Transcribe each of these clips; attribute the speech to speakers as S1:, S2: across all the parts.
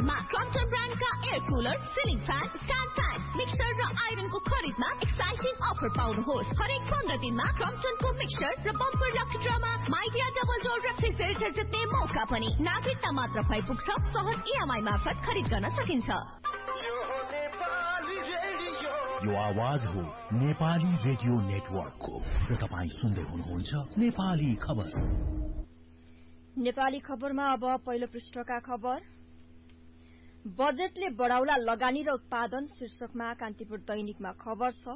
S1: मा Crompton ब्रान्डका air cooler, ceiling fan, stand fan, mixer र आइरनको खरिदमा एक्साइटिङ अफर पाउनुहोस्। हरेक 15 दिनमा क्रम्पटनको मिक्सर र bumper lucky drama Midea double door refrigerator जित्ने मौका पनि। नागरिकता मात्र भइ पुग्छ। सहज EMI मार्फत खरिद गर्न सकिन्छ।
S2: यो आवाज हो नेपाली रेडियो नेटवर्कको र तपाई सुन्दै हुनुहुन्छ नेपाली खबर।
S3: नेपाली खबरमा अब पहिलो पृष्ठका खबर। बजेटले बढाउला लगानी र उत्पादन शीर्षकमा कान्तिपुर दैनिकमा खबर छ।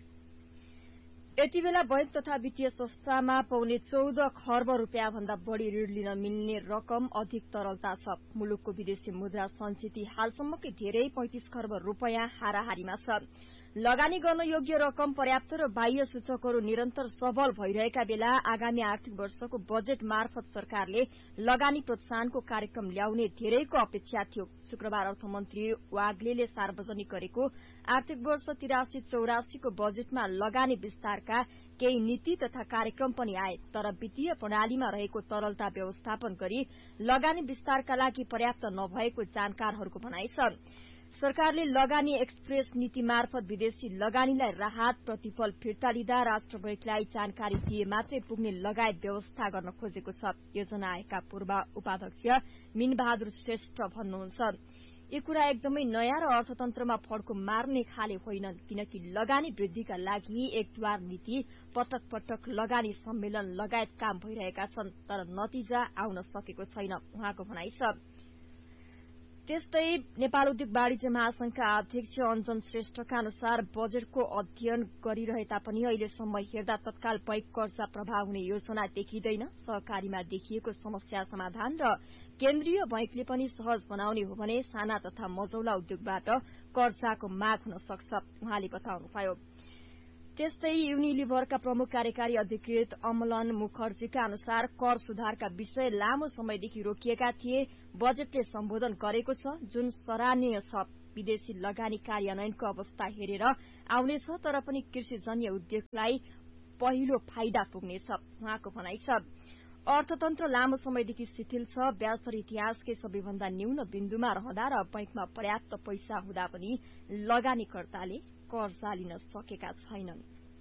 S3: यति बेला बैंक तथा वित्तीय संस्थामा पाउने 14 खर्ब रुपियाँ भन्दा बढ़ी ऋण लिन मिल्ने रकम अधिक तरलता छ। मुलुकको विदेशी मुद्रा सञ्चित हालसम्मकै धेरै 35 खर्ब रुपियाँ हाराहारीमा छ। लगानी गर्न योग्य रकम पर्याप्त र बाह्य सूचकहरू निरन्तर सबल भइरहेका बेला आगामी आर्थिक वर्षको बजेट मार्फत सरकारले लगानी प्रोत्साहनको कार्यक्रम ल्याउने धेरैको अपेक्षा थियो। शुक्रबार अर्थमन्त्री वाग्लेले सार्वजनिक गरेको आर्थिक वर्ष 83-84 को बजेटमा लगानी विस्तारका केही नीति तथा कार्यक्रम पनि आए, तर वित्तीय प्रणालीमा रहेको तरलता व्यवस्थापन गरी लगानी विस्तारका लागि पर्याप्त नभएको जानकारहरूको भनाइ छ। सरकारले लगानी एक्सप्रेस नीति मार्फत विदेशी लगानीलाई राहत प्रतिफल फिर्ता लिँदा राष्ट्र बैंकलाई जानकारी दिए मात्रै पुग्ने लगायत व्यवस्था गर्न खोजेको छ। योजना आयोगका पूर्व उपाध्यक्ष मीनबहादुर श्रेष्ठ भन्नुहुन्छ, यो कुरा एकदमै नयाँ र अर्थतन्त्रमा फड्को मार्ने खाले होइनन्, किनकि लगानी वृद्धिका लागि एकद्वार नीति, पटक पटक लगानी सम्मेलन लगायत काम भइरहेका छन्, तर नतिजा आउन सकेको छैन, उहाँको भनाइ छ। त्यस्तै नेपाल उद्योग वाणिज्य महासंघका अध्यक्ष अञ्जन श्रेष्ठका अनुसार बजेटको अध्ययन गरिरहे तापनि अहिलेसम्म हेर्दा तत्काल बैंक कर्जा प्रभाव हुने योजना देखिँदैन। सहकारीमा देखिएको समस्या समाधान र केन्द्रीय बैंकले पनि सहज बनाउने हो भने साना तथा मझौला उद्योगबाट कर्जाको माग हुन सक्छ, उहाँले बताउनुभयो। त्यस्तै युनिलिभरका प्रमुख कार्यकारी अधिकृत अमलन मुखर्जीका अनुसार कर सुधारका विषय लामो समयदेखि रोकिएका थिए, बजेटले सम्बोधन गरेको छ, जुन सराहनीय छ। विदेशी लगानी कार्यान्वयनको अवस्था हेरेर आउनेछ, तर पनि कृषिजन्य उद्योगलाई पहिलो फाइदा पुग्नेछ, उहाँको भनाइ छ। अर्थतन्त्र लामो समयदेखि शिथिल छ, ब्याजदर इतिहासकै सबैभन्दा न्यून बिन्दुमा रहँदा र बैंकमा पर्याप्त पैसा हुँदा पनि लगानीकर्ताले कर्जा लिन सकेका छैनन्।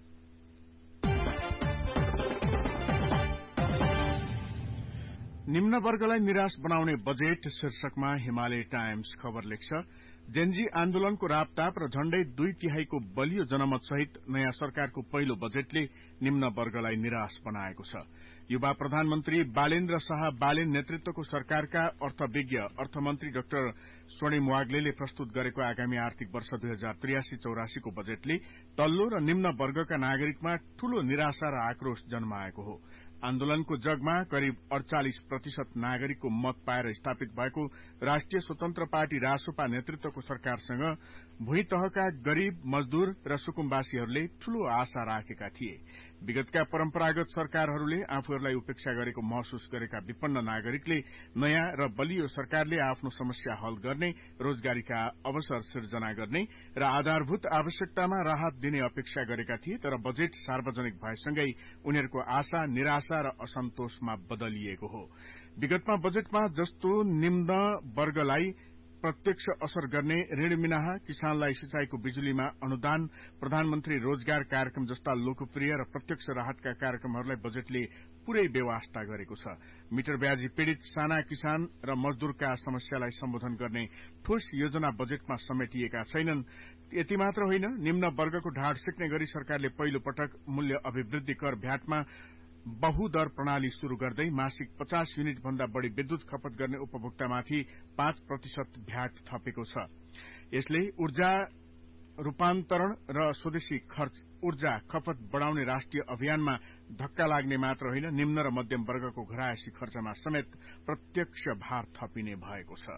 S4: निम्न वर्गलाई निराश बनाउने बजेट शीर्षकमा हिमालय टाइम्स खबर लेख्छ। जेनजी आन्दोलनको रापताप र झण्डै 2/3 को बलियो जनमत सहित नयाँ सरकारको पहिलो बजेटले निम्न वर्गलाई निराश बनाएको छ। युवा प्रधानमन्त्री बालेन्द्र शाह बालेन नेतृत्वको सरकारका अर्थविज्ञ अर्थमन्त्री डाक्टर स्वर्णिम वाग्लेले प्रस्तुत गरेको आगामी आर्थिक वर्ष 2083-84 को बजेटले तल्लो र निम्न वर्गका नागरिकमा ठूलो निराशा र आक्रोश जन्माएको हो। आन्दोलनको जगमा करिब 48% नागरिकको मत पाएर स्थापित भएको राष्ट्रिय स्वतन्त्र पार्टी रासोपा नेतृत्वको सरकारसँग भूइँ तहका गरीब, मजदूर र सुकुम्बासीहरूले ठूलो आशा राखेका थिए। विगतका परम्परागत सरकारहरूले आफूहरूलाई उपेक्षा गरेको महसुस गरेका विपन्न नागरिकले नयाँ र बलियो सरकारले आफ्नो समस्या हल गर्ने, रोजगारीका अवसर सिर्जना गर्ने र आधारभूत आवश्यकतामा राहत दिने अपेक्षा गरेका थिए, तर बजेट सार्वजनिक भएसँगै उनीहरूको आशा, निराशा र असन्तोषमा बदलिएको हो। विगतमा बजेटमा जस्तो निम्न वर्गलाई प्रत्यक्ष असर गर्ने ऋण मिनाहा, किसानलाई सिंचाईको बिजुलीमा अनुदान, प्रधानमन्त्री रोजगार कार्यक्रम जस्ता लोकप्रिय र प्रत्यक्ष राहतका कार्यक्रमहरूलाई बजेटले पूरै बेवास्ता गरेको छ। मिटर ब्याजी पीड़ित साना किसान र मजदूरका समस्यालाई सम्बोधन गर्ने ठोस योजना बजेटमा समेटिएका छैनन्। यति मात्र होइन, निम्न वर्गको ढाड सिक्ने गरी सरकारले पहिलो पटक मूल्य अभिवृद्धि कर भ्याटमा बहुदर प्रणाली शुरू गर्दै मासिक 50 युनिट भन्दा बढ़ी विद्युत खपत गर्ने उपभोक्तामाथि 5% भ्याट थपेको छ। यसले ऊर्जा रूपान्तरण र स्वदेशी खर्च ऊर्जा खपत बढ़ाउने राष्ट्रिय अभियानमा धक्का लाग्ने मात्र होइन, निम्न र मध्यम वर्गको घरायसी खर्चमा समेत प्रत्यक्ष भार थपिने भएको छ।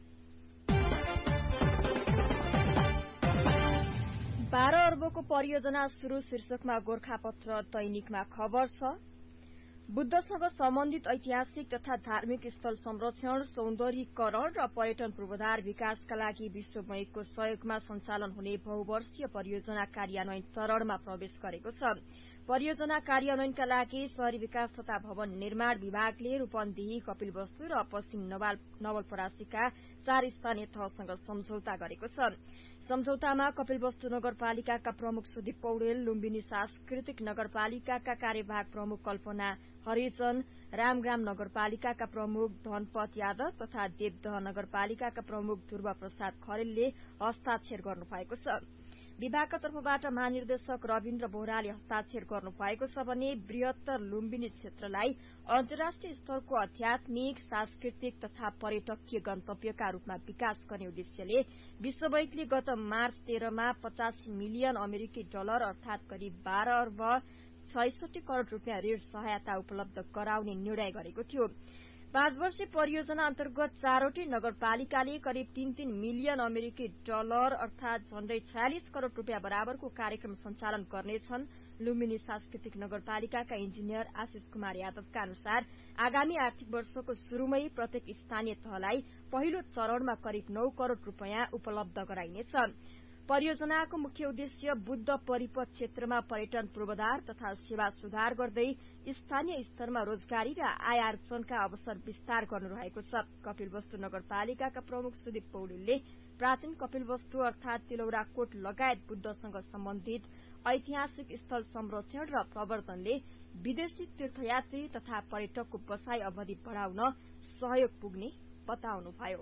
S3: 12 अर्बको परियोजना शुरू शीर्षकमा गोरखापत्र दैनिकमा खबर छ। बुद्धसँग सम्बन्धित ऐतिहासिक तथा धार्मिक स्थल संरक्षण, सौन्दर्यीकरण र पर्यटन पूर्वाधार विकासका लागि विश्व बैंकको सहयोगमा सञ्चालन हुने बहुवर्षीय परियोजना कार्यान्वयन चरणमा प्रवेश गरेको छ। परियोजना कार्यान्वयनका लागि शहरी विकास तथा भवन निर्माण विभागले रूपन्देही, कपिलवस्तु र पश्चिम नवलपरासीका 4 स्थानीय तहसँग सम्झौता गरेको छ। सम्झौतामा कपिलवस्तु नगरपालिकाका प्रमुख सुदीप पौडेल, लुम्बिनी सांस्कृतिक नगरपालिकाका कार्यवाहक प्रमुख कल्पना हरिजन, रामग्राम नगरपालिकाका प्रमुख धनपत यादव तथा देवदह नगरपालिकाका प्रमुख ध्रुव प्रसाद खरेलले हस्ताक्षर गर्नुभएको छ। विभागका तर्फबाट महानिर्देशक रविन्द्र बोहराले हस्ताक्षर गर्नुभएको छ भने बृहत्तर लुम्बिनी क्षेत्रलाई अन्तर्राष्ट्रिय स्तरको आध्यात्मिक, सांस्कृतिक तथा पर्यटकीय गन्तव्यका रूपमा विकास गर्ने उद्देश्यले विश्व बैंकले गत मार्च 13 मा 50 मिलियन अमेरिकी डलर अर्थात करिब 12 अर्ब 66 करोड़ रूपियाँ ऋण सहायता उपलब्ध गराउने निर्णय गरेको थियो। 5 वर्षीय परियोजना अन्तर्गत 4वटै नगरपालिकाले करिब 3 मिलियन अमेरिकी डलर अर्थात झण्डै 46 करोड़ रूपियाँ बराबरको कार्यक्रम सञ्चालन गर्नेछन्। लुम्बिनी सांस्कृतिक नगरपालिकाका इन्जिनियर आशिष कुमार यादवका अनुसार आगामी आर्थिक वर्षको शुरूमै प्रत्येक स्थानीय तहलाई पहिलो चरणमा करिब 9 करोड़ रूपियाँ उपलब्ध गराइनेछ। परियोजनाको मुख्य उद्देश्य बुद्ध परिपथ क्षेत्रमा पर्यटन पूर्वाधार तथा सेवा सुधार गर्दै स्थानीय स्तरमा रोजगारी र आय आर्जनका अवसर विस्तार गर्नु रहेको छ। कपिलवस्तु नगरपालिकाका प्रमुख सुदीप पौडेलले प्राचीन कपिलवस्तु अर्थात तिलौराकोट लगायत बुद्धसँग सम्बन्धित ऐतिहासिक स्थल संरक्षण र प्रवर्धनले विदेशी तीर्थयात्री तथा पर्यटकको बसाई अवधि बढ़ाउन सहयोग पुग्ने बताउनुभयो।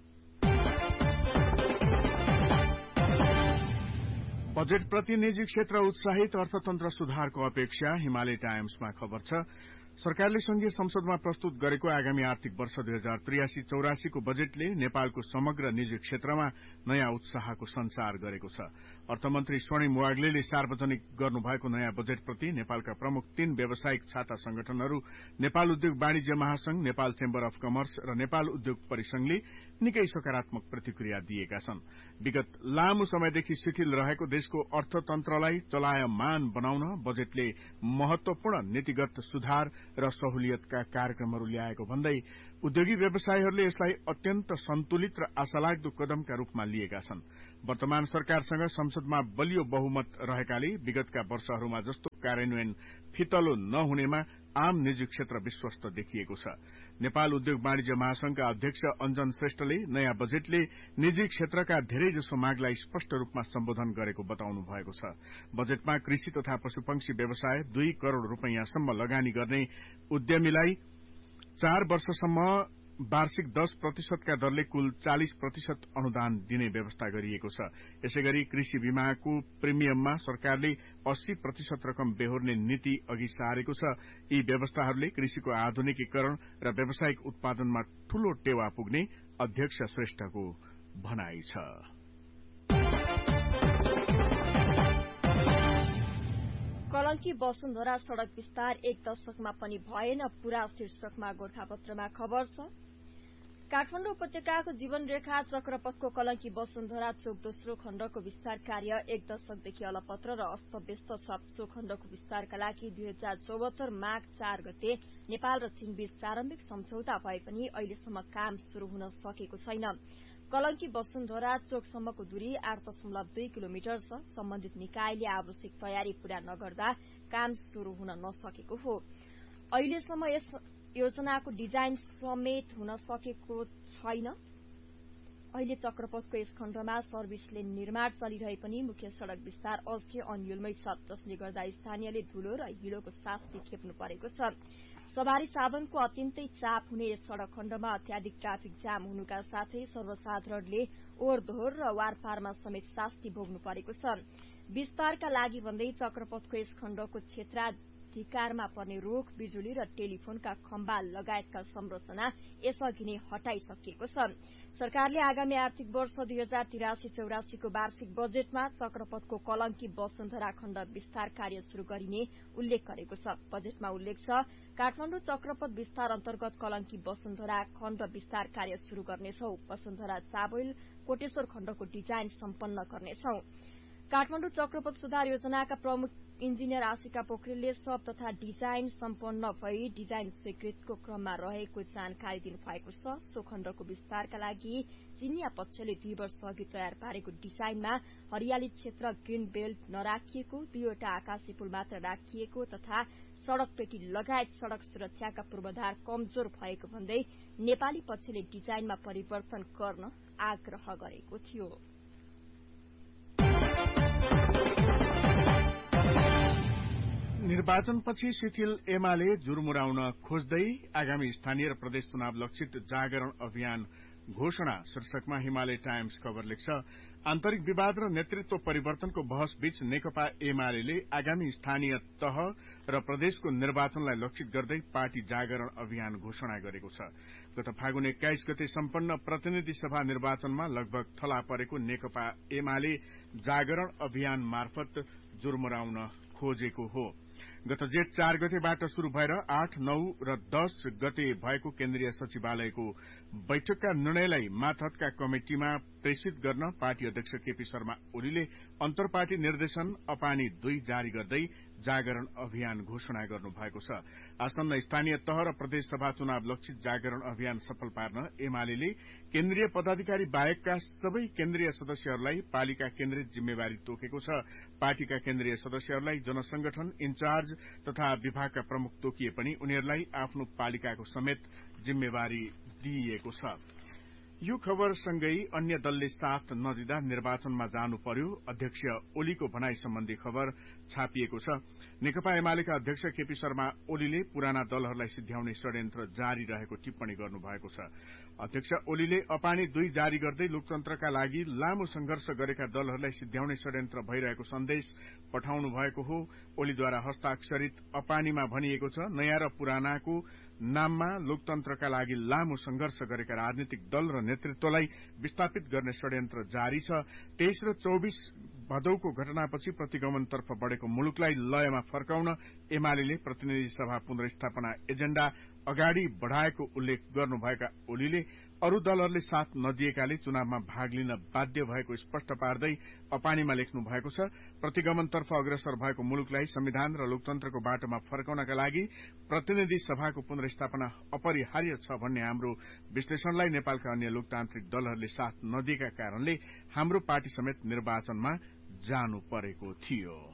S4: बजेटप्रति निजी क्षेत्र उत्साहित, अर्थतन्त्र सुधारको अपेक्षा। हिमालय टाइम्समा खबर छ। सरकारले संघीय संसदमा प्रस्तुत गरेको आगामी आर्थिक वर्ष 2083-84 को बजेटले नेपालको समग्र निजी क्षेत्रमा नयाँ उत्साहको संचार गरेको छ। अर्थमन्त्री स्वर्णिम वाग्लेले सार्वजनिक गर्नुभएको नयाँ बजेटप्रति नेपालका प्रमुख 3 व्यावसायिक छाता संगठनहरू नेपाल उद्योग वाणिज्य महासंघ, नेपाल चेम्बर अफ कमर्स र नेपाल उद्योग परिसंघले निकै सकारात्मक प्रतिक्रिया दिएका छन्। विगत लामो समयदेखि शिथिल रहेको देशको अर्थतन्त्रलाई चलायमान बनाउन बजेटले महत्वपूर्ण नीतिगत सुधार र सहुलियतका कार्यक्रमहरू ल्याएको भन्दै उद्योगी व्यवसायीहरूले यसलाई अत्यन्त सन्तुलित र आशालाग्दो कदमका रूपमा लिएका छन्। वर्तमान सरकारसँग संसदमा बलियो बहुमत रहेकाले विगतका वर्षहरूमा जस्तो कार्यान्वयन फितलो नहुनेमा आम निजी क्षेत्र विश्वस्त देखिएको छ। नेपाल उद्योग वाणिज्य महासंघका अध्यक्ष अञ्जन श्रेष्ठले नयाँ बजेटले निजी क्षेत्रका धेरैजसो मागलाई स्पष्ट रूपमा सम्बोधन गरेको बताउनु भएको छ। बजेटमा कृषि तथा पशुपक्षी व्यवसाय 2 करोड़ रूपैयाँसम्म लगानी गर्ने उद्यमीलाई 4 वर्षसम्म वार्षिक 10% का दरले कुल 40% अनुदान दिने व्यवस्था गरिएको छ। यसैगरी कृषि बीमाको प्रिमियममा सरकारले 80% रकम बेहोर्ने नीति अघि सारेको छ। यी व्यवस्थाहरूले कृषिको आधुनिकीकरण र व्यावसायिक उत्पादनमा ठूलो टेवा पुग्ने अध्यक्ष श्रेष्ठको भनाइ छ।
S3: कलंकी वसुन्धरा सड़क विस्तार 1 दशकमा पनि भएन पूरा शीर्षकमा गोरखापत्रमा खबर छ। काठमाडौँ उपत्यकाको जीवनरेखा चक्रपथको कलंकी वसुन्धरा चोक दोस्रो खण्डको विस्तार कार्य 1 दशकदेखि अलपत्र र अस्तव्यस्त छ। चोक खण्डको विस्तारका लागि 2074 माघ 4 गते नेपाल र चीनबीच प्रारम्भिक सम्झौता भए पनि अहिलेसम्म काम शुरू हुन सकेको छैन। कलंकी वसुन्धरा चोकसम्मको दूरी 8.2 किलोमिटर छ। सम्बन्धित निकायले आवश्यक तयारी पूरा नगर्दा काम शुरू हुन नसकेको हो। अहिलेसम्म यस योजनाको डिजाइन समेत हुन सकेको छैन। अहिले चक्रपथको यस खण्डमा सर्भिस लेन निर्माण चलिरहे पनि मुख्य सड़क विस्तार अझै अन्यलमै छ, जसले गर्दा स्थानीयले धूलो र हिलोको शास्ति खेप्नु परेको छ। सवारी साधनको अत्यन्तै चाप हुने यस सड़क खण्डमा अत्याधिक ट्राफिक जाम हुनुका साथै सर्वसाधारणले ओहोरदोहोर र वारपारमा समेत शास्ति भोग्नु परेको छ। विस्तारका लागि भन्दै चक्रपथको यस खण्डको क्षेत्राधिकारमा पर्ने रूख, बिजुली र टेलिफोनका खम्बा लगायतका संरचना यसअघि नै हटाइसकिएको छ। सरकारले आगामी आर्थिक वर्ष 2083-84 को वार्षिक बजेटमा चक्रपथको कलंकी वसुन्धरा खण्ड विस्तार कार्य शुरू गरिने उल्लेख गरेको छ। बजेटमा उल्लेख छ, काठमाडौँ चक्रपथ विस्तार अन्तर्गत कलंकी वसुन्धरा खण्ड विस्तार कार्य शुरू गर्नेछौ। वसुन्धरा चाबोइल कोटेश्वर खण्डको डिजाइन सम्पन्न गर्नेछौ। काठमाडौँ चक्रपथ सुधार योजनाका प्रमुख इन्जिनियर आशिका पोखरेलले सब तथा डिजाइन सम्पन्न भई डिजाइन स्वीकृतको क्रममा रहेको जानकारी दिनुभएको छ। सो खण्डको विस्तारका लागि चिनिया पक्षले 2 वर्ष अघि तयार पारेको डिजाइनमा हरियाली क्षेत्र ग्रीन बेल्ट नराखिएको, 2वटा आकाशी पुल मात्र राखिएको तथा सड़क पेटी लगायत सड़क सुरक्षाका पूर्वाधार कमजोर भएको भन्दै नेपाली पक्षले डिजाइनमा परिवर्तन गर्न आग्रह गरेको थियो।
S4: निर्वाचनपछि शिथिल एमाले जुरमुराउन खोज्दै आगामी स्थानीय र प्रदेश चुनाव लक्षित जागरण अभियान घोषणा शीर्षकमा हिमालय टाइम्स खबर लेख्छ। आन्तरिक विवाद र नेतृत्व परिवर्तनको बहस बीच नेकपा एमाले आगामी स्थानीय तह र प्रदेशको निर्वाचनलाई लक्षित गर्दै पार्टी जागरण अभियान घोषणा गरेको छ। गत फागुन 21 गते सम्पन्न प्रतिनिधि सभा निर्वाचनमा लगभग थला परेको नेकपा एमाले जागरण अभियान मार्फत जुरमुराउन खोजेको हो। गत जेठ 4 गतेबाट शुरू भएर 8, 9 र 10 गते भएको केन्द्रीय सचिवालयको बैठकका निर्णयलाई मातहतका कमिटिमा प्रेषित गर्न पार्टी अध्यक्ष केपी शर्मा ओलीले अन्तर्पार्टी निर्देशन अपानी 2 जारी गर्दै जागरण अभियान घोषणा गर्नुभएको छ। आसन्न स्थानीय तह र प्रदेश सभा चुनाव लक्षित जागरण अभियान सफल पार्न एमाले केन्द्रीय पदाधिकारी बाहेकका सबै केन्द्रीय सदस्यहरूलाई पालिका केन्द्रित जिम्मेवारी तोकेको छ। पार्टीका केन्द्रीय सदस्यहरूलाई जनसंगठन इन्चार्ज तथा विभागका प्रमुख तोकिए पनि उनीहरूलाई आफ्नो पालिकाको समेत जिम्मेवारी दिइएको छ। यो खबरसँगै अन्य दलले साथ नदिँदा निर्वाचनमा जानु पर्यो अध्यक्ष ओलीको भनाई सम्बन्धी खबर छापिएको छ। नेकपा एमालेका अध्यक्ष केपी शर्मा ओलीले पुराना दलहरूलाई सिध्याउने षड्यन्त्र जारी रहेको टिप्पणी गर्नुभएको छ। अध्यक्ष ओलीले अपानी 2 जारी गर्दै लोकतन्त्रका लागि लामो संघर्ष गरेका दलहरूलाई सिध्याउने षड्यन्त्र भइरहेको सन्देश पठाउनु भएको हो। ओलीद्वारा हस्ताक्षरित अपानीमा भनिएको छ, नयाँ र पुरानाको नाममा लोकतन्त्रका लागि लामो संघर्ष गरेका राजनीतिक दल र नेतृत्वलाई विस्थापित गर्ने षड्यन्त्र जारी छ। 23 र 24 भदौको घटनापछि प्रतिगमनतर्फ बढ़ेको मुलुकलाई लयमा फर्काउन एमाले प्रतिनिधि सभा पुनर्स्थापना एजेण्डा अगाडि बढ़ाएको उल्लेख गर्नुभएका ओलीले अरू दलहरूले साथ नदिएकाले चुनावमा भाग लिन बाध्य भएको स्पष्ट पार्दै अपानीमा लेख्नु भएको छ। प्रतिगमनतर्फ अग्रसर भएको मुलुकलाई संविधान र लोकतन्त्रको बाटोमा फर्काउनका लागि प्रतिनिधि सभाको पुनर्स्थापना अपरिहार्य छ भन्ने हाम्रो विश्लेषणलाई नेपालका अन्य लोकतान्त्रिक दलहरूले साथ नदिएका कारणले हाम्रो पार्टी समेत निर्वाचनमा जानु परेको थियो।